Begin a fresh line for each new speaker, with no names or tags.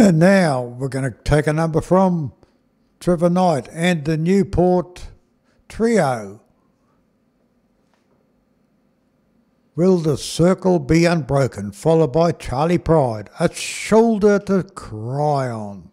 And now we're going to take a number from Trevor Knight and the Newport Trio. Will the Circle Be Unbroken, followed by Charlie Pride, A Shoulder to Cry On.